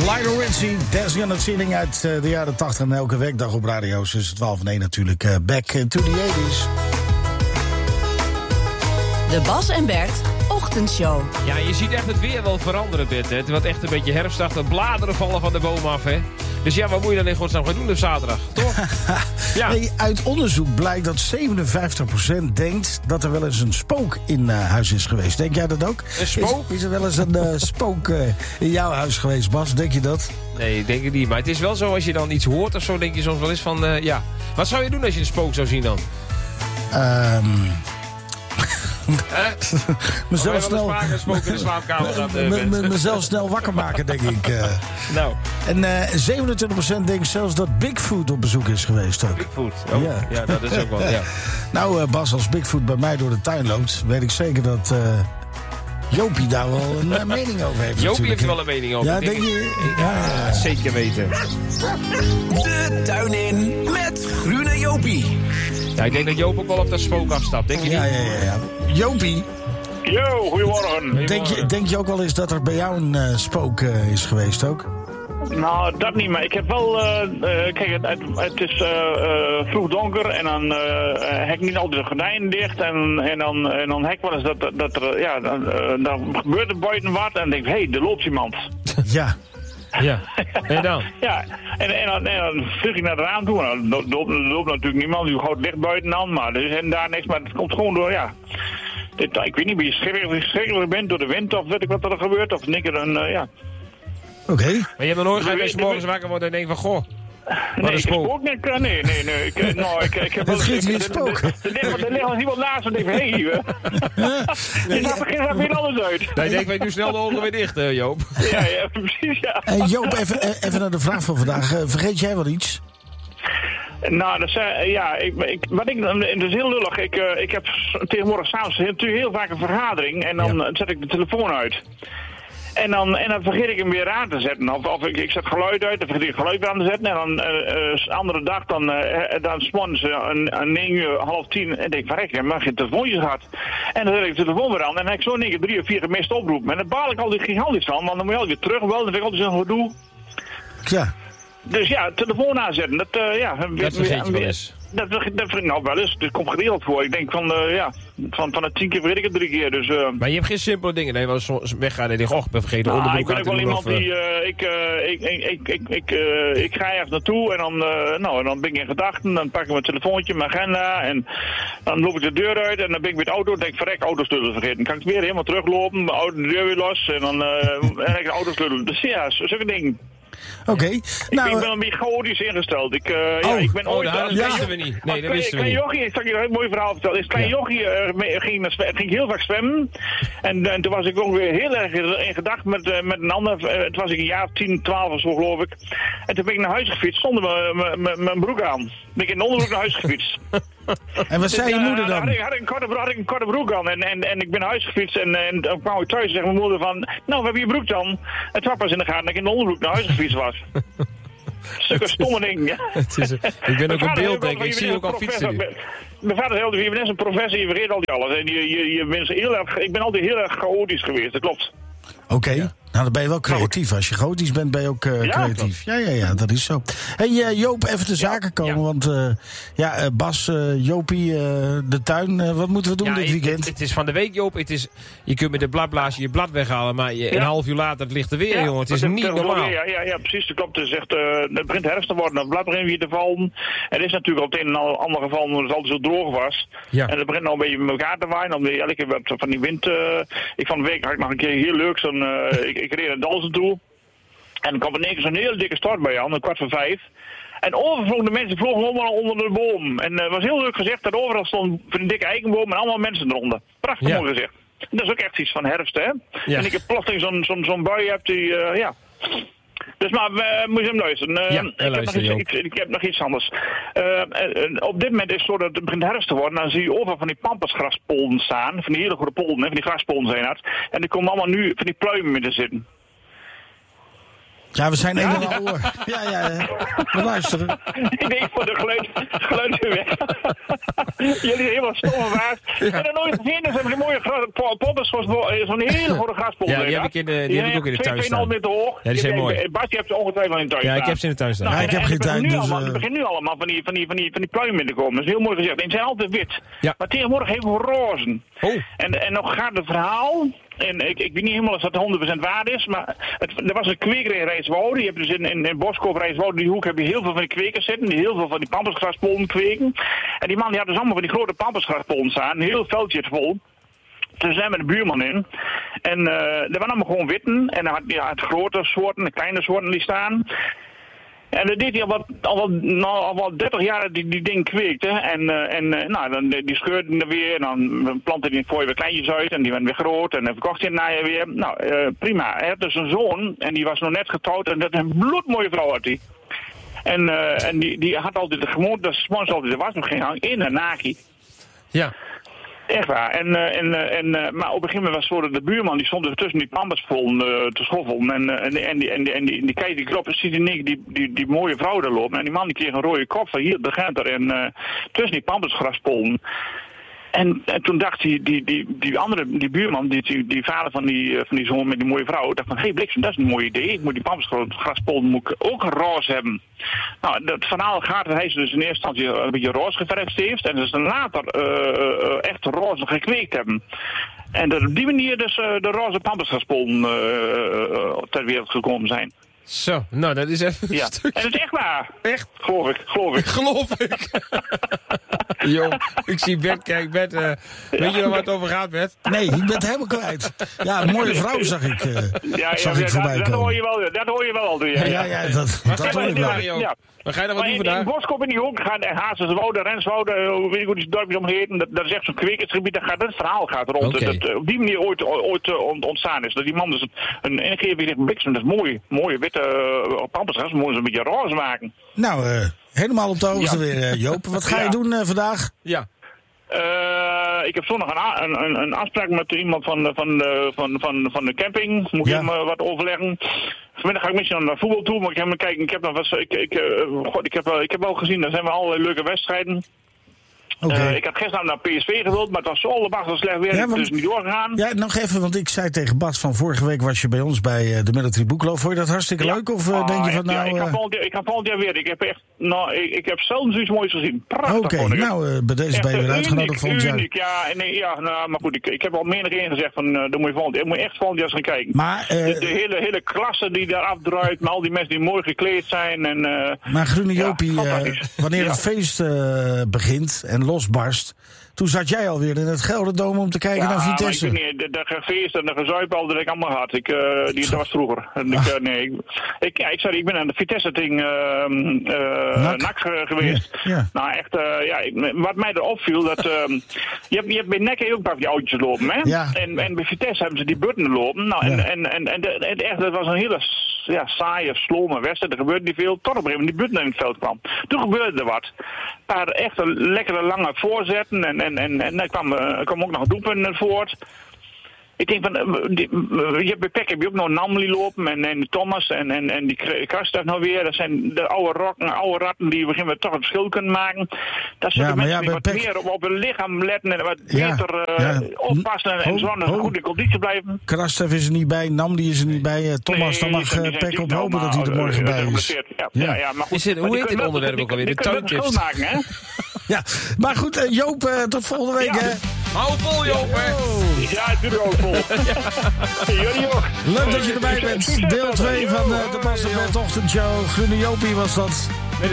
Lionel Richie, Dancing on the Ceiling uit de jaren 80 en elke werkdag op radio's tussen 12 en 1 natuurlijk. Back to the 80s. De Bas en Bert Ochtendshow. Ja, je ziet echt het weer wel veranderen, Bert. Hè? Het wordt echt een beetje herfstachtig. Bladeren vallen van de boom af, hè. Dus ja, wat moet je dan in godsnaam gaan doen op zaterdag, toch? Ja. Hey, uit onderzoek blijkt dat 57% denkt dat er wel eens een spook in huis is geweest. Denk jij dat ook? Een spook? Is er wel eens een spook in jouw huis geweest, Bas? Denk je dat? Nee, ik denk het niet. Maar het is wel zo, als je dan iets hoort of zo, denk je soms wel eens van, ja. Wat zou je doen als je een spook zou zien dan? Mezelf snel een spook in de slaapkamer gaat, mezelf snel wakker maken, denk ik. Nou. En 27% denkt zelfs dat Bigfoot op bezoek is geweest ook. Bigfoot. Oh, ja, dat is ook wel, ja. Nou, Bas, als Bigfoot bij mij door de tuin loopt, weet ik zeker dat Jopie daar wel een mening over heeft. Jopie heeft er wel een mening over. Ja, denk je? Ja, zeker weten. De tuin in met Groene Jopie. Ja, ik denk dat Joop ook wel op dat spook afstapt, denk je niet? Ja. Jopie. Yo, goedemorgen. Denk je ook wel eens dat er bij jou een spook is geweest ook? Nou, dat niet, maar ik heb wel... kijk, het is vroeg donker en dan heb ik niet altijd de gordijnen dicht. En dan heb ik wel eens dat er... Ja, dan gebeurt er buiten wat en dan denk ik, hé, er loopt iemand. Ja. Ja, en dan? Ja, en dan vlieg ik naar het raam toe. En dan loopt natuurlijk niemand, nu houdt licht buiten dan, maar er is en daar niks. Maar het komt gewoon door, ja... Ik weet niet, wie je schrikkelijk bent door de wind of weet ik wat er gebeurt. Of niks ja... Oké. Maar je hebt nog nooit gehad als je morgens wakker wordt en denkt van, goh... Nee, ik spook niet. Nee. Ik heb wel eens niet spoken. Er ligt al iemand naast en denk van, hé, je zag er geen anders uit. Nee, denk ik, nu snel de ogen weer dicht, Joop. Ja, precies, ja. Hey, Joop, even naar de vraag van vandaag. Vergeet jij wel iets? Nou, dat is heel lullig. Ik heb tegenwoordig s'avonds heel vaak een vergadering en dan zet ik de telefoon uit. En dan vergeet ik hem weer aan te zetten. Of ik zet geluid uit, dan vergeet ik geluid weer aan te zetten. En dan andere dag, dan 's morgens aan 9 uur, half 10. En denk ik, verrek, ik heb maar geen telefoontjes gehad. En dan zet ik de telefoon weer aan. En dan heb ik zo in één keer 3 of 4 gemiste oproepen. En daar baal ik altijd gigantisch van, want dan moet je altijd weer terug. Wel, dan vind ik altijd zo'n gedoe. Ja. Dus ja, telefoon aanzetten. Dat vergeet je wel eens. Dat vind ik nou wel eens. Dat komt geregeld voor. Ik denk van de 10 keer vergeet ik het 3 keer. Dus, maar je hebt geen simpele dingen. Nee, wel soms weggaan en je denkt, ik ben vergeten onderbroek ik ben ook wel iemand die... Ik ga ergens naartoe en dan ben ik in gedachten. Dan pak ik mijn telefoontje, mijn agenda en dan loop ik de deur uit en dan ben ik met de auto. Dan denk ik, verrek, autosleutel vergeten. Dan kan ik weer helemaal teruglopen, de deur weer los en dan heb ik de autosleutel. Dus ja, zulke dingen. Oké. Ik ben een beetje chaotisch ingesteld. Ik ben ooit... dat wisten we niet. Nee, dat wisten we niet. Jochie, ik zal je een mooi verhaal vertellen. Is klein jochie ging heel vaak zwemmen. En toen was ik ook weer heel erg in gedacht met een ander. Toen was ik een jaar 10, 12 of zo, geloof ik. En toen ben ik naar huis gefietst zonder mijn broek aan. Ben ik in de onderbroek naar huis gefietst. En wat zei je moeder dan? Had ik een korte broek aan en ik ben naar huis gefietst en dan kwam ik thuis en zei mijn moeder van, nou, we hebben je broek dan. Het was pas in de gaten dat ik in de onderbroek naar huis gefietst was. Stukken stomme dingen. Ik ben ook een beeld, denk ik. Ik zie ook al fietsen nu. Mijn vader zei altijd, je bent een professor, je vergeet al die alles. En ik ben altijd heel erg chaotisch geweest, dat klopt. Oké. Ja. Nou, dan ben je wel creatief. Als je chaotisch bent, ben je ook creatief. Ja, dat is zo. Hey, Joop, even te zaken komen. Want Bas, Jopie, de tuin. Wat moeten we doen dit weekend? Het is van de week, Joop. Je kunt met de bladblaasje je blad weghalen. Maar een half uur later het ligt er weer, jongen. Het is niet normaal. Ja, precies. Dat klopt. Het begint herfst te worden. Het blad begint weer te vallen. Het is natuurlijk op het een en ander geval omdat het altijd zo droog was. Ja. En het begint nou een beetje met elkaar te waaien. Dan elke keer van die wind. Van de week had ik nog een keer heel leuk. Ik reed naar Dalsen toe. En dan kwam in één keer zo'n hele dikke stort bij aan, 4:15. En overvlogen de mensen vlogen allemaal onder de boom. En het was heel leuk gezegd dat overal stond een dikke eikenboom en allemaal mensen eronder. Prachtig mooi gezegd. Dat is ook echt iets van herfst, hè? Ja. En ik heb plotseling zo'n bui hebt die, Dus maar moet je hem luisteren. Ik heb nog iets anders. Op dit moment is het zo dat het begint herfst te worden. Dan zie je overal van die pampasgraspolden staan. Van die hele goede polden, van die graspolden zijn dat. En er komen allemaal nu van die pluimen mee te zitten. Ja, we zijn een en al oor. Ja, we luisteren. Ik denk voor de geluid weer weg. Jullie zijn helemaal stomme waard. Ja. En dan nooit gezien, dus hebben ze mooie poppers, zo'n hele grote graspol. Ja, die heb ik ook in de tuin staan. 2,5 meter hoog. Ja, die zijn mooi. Bas, je hebt ze ongetwijfeld in de tuin staan. Ja, ik heb ze in de tuin staan. Ja, ik heb geen tuin, dus... Er beginnen nu allemaal van die pluimen te komen. Dat is heel mooi gezegd. En ze zijn altijd wit. Ja. Maar tegenwoordig hebben we rozen. Oh. En nog gaat het verhaal... En ik weet niet helemaal of dat 100% waar is, maar er was een kweker in Rijswoude. Je hebt dus in Boskoop, Rijswoude, die hoek heb je heel veel van die kwekers zitten, die heel veel van die pampersgraspollen kweken. En die man die had dus allemaal van die grote pampersgraspollen staan, een heel veldje vol. Toen zijn we de buurman in. En er waren allemaal gewoon witten. En dan had grote soorten, kleine soorten die staan. En dat deed hij al wat 30 jaar die ding kweekte. En die scheurde er weer. En dan plantte hij voor je weer kleintjes uit. En die werden weer groot. En dan verkocht hij het najaar weer. Nou, prima. Hij had dus een zoon. En die was nog net getrouwd. En dat is een bloedmooie vrouw had hij. En die had altijd de gewoonte dat ze 's morgens altijd de wasmachine ging hangen in een naki. Ja. Echt waar. Maar op een gegeven moment was het zo dat de buurman die stond er tussen die pamperspollen te schoffelen. En die kijkt die klop en ziet die mooie vrouw daar lopen. En die man die kreeg een rode kop van hier, daar gaat er. En tussen die pampersgraspollen. En toen dacht die buurman, die vader van die zoon met die mooie vrouw, dacht van, hé bliksem, dat is een mooi idee. Ik moet die pampersgraspollen ook roze hebben. Nou, dat verhaal gaat dat hij ze dus in eerste instantie een beetje roze geverfd heeft. En dus dan later echt roze gekweekt hebben. En dat op die manier dus de roze pampersgraspollen ter wereld gekomen zijn. Zo, nou dat is even een stukje. En dat is echt waar. Echt? Geloof ik. Geloof ik. Jo, ik zie Bert, kijk Bert, weet je nog waar het over gaat, Bert? Nee, ik ben het helemaal kwijt. Ja, een mooie vrouw zag ik voorbij komen. Dat hoor je wel al. Ja, dat hoor ik wel. Ja. Maar ga je nog wat doen vandaag? In Boskoop in die hoek gaan Hazenswoude, Renswoude, weet ik hoe die dorpjes omheten. Dat is echt zo'n kwekersgebied. Dat verhaal gaat rond. Okay. Dat op die manier ooit ontstaan is. Dat die man dus een ingeving zegt, bliksem, dat is mooi. Mooie witte pampersgras, moet ze een beetje roze maken. Nou, helemaal op de hoogte weer, Joop. Wat ga je doen vandaag? Ja. Ik heb zondag een afspraak met iemand van de camping. Moet ik hem wat overleggen. Vanmiddag ga ik misschien naar voetbal toe, maar ik heb hem kijken. Ik heb wel gezien, er zijn wel allerlei leuke wedstrijden. Okay. Ik had gisteren naar PSV gewild, maar het was zo allemaal slecht weer, dus niet doorgegaan. Ja, nog even, want ik zei tegen Bas van vorige week was je bij ons bij de Military Boekloop. Vond je dat hartstikke leuk? Of denk je van nou... Ik ga volgend jaar weer. Ik heb echt, ik heb zelden zoiets moois gezien. Prachtig. Oké, nou, bij deze ben je weer uitgenodigd volgend jaar. Maar goed, ik heb al menig één gezegd van, dan moet je echt volgend jaar eens gaan kijken. Maar, de hele klasse die daar afdraait, met al die mensen die mooi gekleed zijn. Maar Groene Jopie, wanneer het feest begint en losbarst, toen zat jij alweer in het Gelderdome om te kijken naar Vitesse. Ja, maar de feest en de gezuip al dat ik allemaal had. Dat was vroeger. Ik ben aan de Vitesse-ding NAC geweest. Ja. Nou, echt, wat mij erop viel, dat je hebt bij NAC ook die oudjes lopen, hè? Ja. En bij Vitesse hebben ze die butten lopen. Nou, echt, dat was een hele saaie, slome wedstrijd. Er gebeurde niet veel. Tot op een gegeven moment die butten in het veld kwam. Toen gebeurde er wat. Een paar echt lekkere lange voorzetten en daar kwam ook nog doelpunten voort. Ik denk van, je hebt bij PEC heb je ook nog Namli lopen en Thomas en die Kastaf nou weer. Dat zijn de oude ratten die beginnen toch een verschil kunnen maken. Dat zijn de mensen die wat meer op hun lichaam letten en wat beter oppassen en zorgen dat ze goed in conditie blijven. Kastaf is er niet bij, Namli is er niet bij. Thomas, dan mag PEC op hopen dat hij er morgen bij is. Ja, maar goed. Hoe heet dit onderwerp ook alweer? De tuintips. Ja, maar goed, Joop, tot volgende week. Hè. Hou vol, Joop, hè. Ja, het duurt ook vol. Jullie ook. Leuk dat je erbij bent. Deel 2 van de Bas en Bert ochtendshow. Groene Jopie was dat.